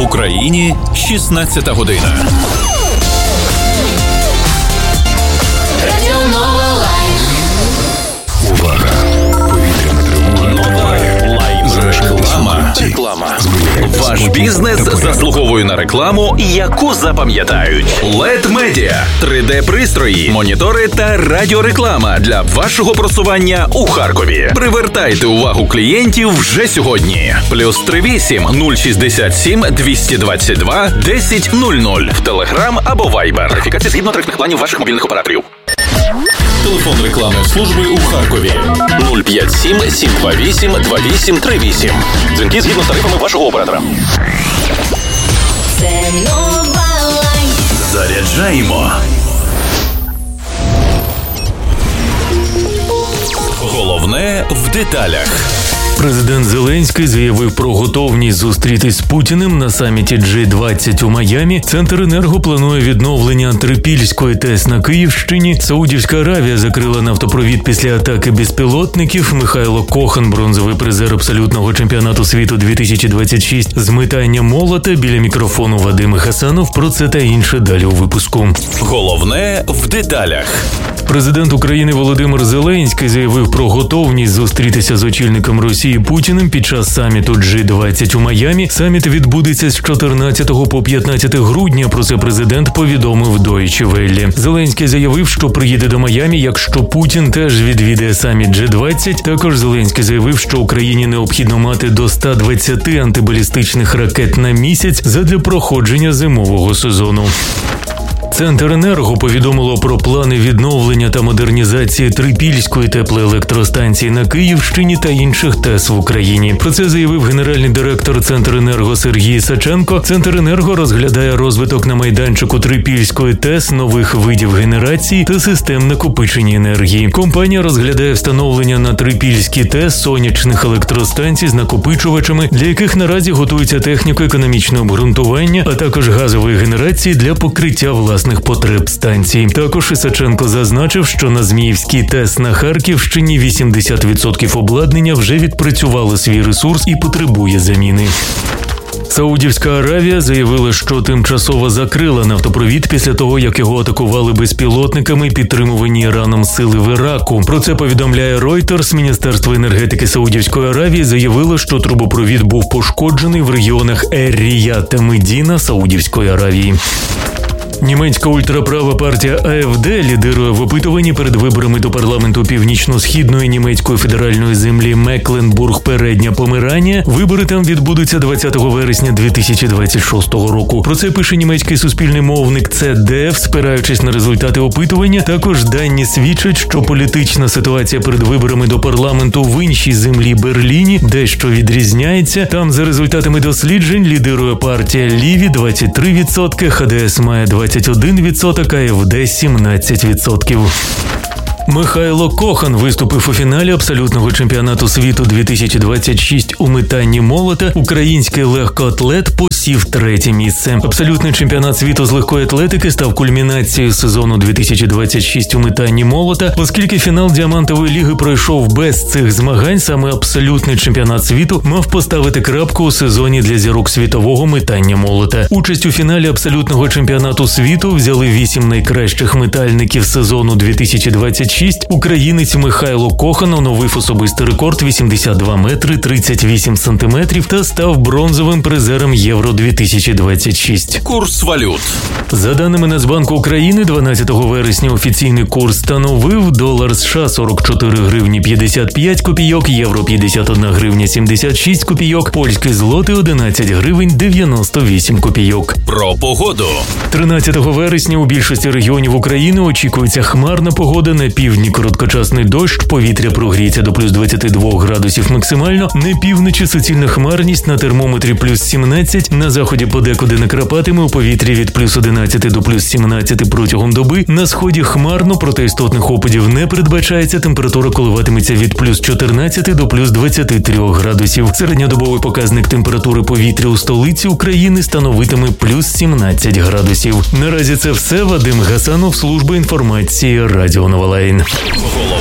В Україні 16 година. Увага! Повітряна тривога. Реклама. Ваш бізнес заслуговує на рекламу, яку запам'ятають. LED Media. 3D-пристрої, монітори та радіореклама для вашого просування у Харкові. Привертайте увагу клієнтів вже сьогодні. +38 067 222 1000 в Telegram або Viber. Верифікація згідно тарифних планів ваших мобільних операторів. Телефон рекламної служби у Харкові 057 728 2838. Дзвінки згідно з тарифами вашого оператора. Це нова лайф. Заряджаємо. Головне в деталях. Президент Зеленський заявив про готовність зустрітись з Путіним на саміті G20 у Майамі. Центренерго планує відновлення Трипільської ТЕС на Київщині. Саудівська Аравія закрила нафтопровід після атаки безпілотників. Михайло Кохан, бронзовий призер абсолютного чемпіонату світу 2026 з метання молота. Біля мікрофону Вадим Хасанов. Про це та інше далі у випуску. Головне в деталях. Президент України Володимир Зеленський заявив про готовність зустрітися з очільником Росії Путіним під час саміту G20 у Майамі. Саміт відбудеться з 14 по 15 грудня. Про це президент повідомив Deutsche Welle. Зеленський заявив, що приїде до Майамі, якщо Путін теж відвідає саміт G20. Також Зеленський заявив, що Україні необхідно мати до 120 антибалістичних ракет на місяць задля проходження зимового сезону. Центренерго повідомило про плани відновлення та модернізації Трипільської теплоелектростанції на Київщині та інших ТЕС в Україні. Про це заявив генеральний директор Центренерго Сергій Саченко. Центренерго розглядає розвиток на майданчику Трипільської ТЕС, нових видів генерації та систем накопичення енергії. Компанія розглядає встановлення на Трипільській ТЕС сонячних електростанцій з накопичувачами, для яких наразі готується техніко-економічне обґрунтування, а також газової генерації для покриття власних потреб станцій. Також Ісаченко зазначив, що на Зміївській ТЕС на Харківщині 80% обладнання вже відпрацювало свій ресурс і потребує заміни. Саудівська Аравія заявила, що тимчасово закрила нафтопровід після того, як його атакували безпілотниками, підтримувані Іраном сили в Іраку. Про це повідомляє Reuters. Міністерство енергетики Саудівської Аравії заявило, що трубопровід був пошкоджений в регіонах Ер-Ріяд та Медіна Саудівської Аравії. Німецька ультраправа партія АФД лідирує в опитуванні перед виборами до парламенту північно-східної німецької федеральної землі Мекленбург-Передня Померанія. Вибори там відбудуться 20 вересня 2026 року. Про це пише німецький суспільний мовник ЦДФ, спираючись на результати опитування. Також дані свідчать, що політична ситуація перед виборами до парламенту в іншій землі Берліні дещо відрізняється. Там за результатами досліджень лідирує партія Ліві 23%, ХДС має 21%, АФД 17%. Михайло Кохан виступив у фіналі абсолютного чемпіонату світу 2026 у метанні молота. Український легкоатлет посів 3-те місце. Абсолютний чемпіонат світу з легкої атлетики став кульмінацією сезону 2026 у метанні молота. Оскільки фінал Діамантової ліги пройшов без цих змагань, саме абсолютний чемпіонат світу мав поставити крапку у сезоні для зірок світового метання молота. Участь у фіналі абсолютного чемпіонату світу взяли 8 найкращих метальників сезону 2026. Українець Михайло Кохан оновив особистий рекорд 82 метри 38 сантиметрів та став бронзовим призером Євро-2026. Курс валют. За даними Нацбанку України, 12 вересня офіційний курс становив долар США 44 гривні 55 копійок, євро 51 гривня 76 копійок, польський злотий 11 гривень 98 копійок. Про погоду. 13 вересня у більшості регіонів України очікується хмарна погода, на півдні короткочасний дощ, повітря прогріється до плюс 22 градусів максимально, на півночі суцільна хмарність, на термометрі плюс 17, на заході подекуди накрапатиме, у повітрі від плюс 11 до плюс 17 протягом доби, на сході хмарно, проте істотних опадів не передбачається, температура коливатиметься від плюс 14 до плюс 23 градусів. Середньодобовий показник температури повітря у столиці України становитиме плюс 17 градусів. Наразі це все. Вадим Гасанов, служба інформації Радіо Нова Лайн.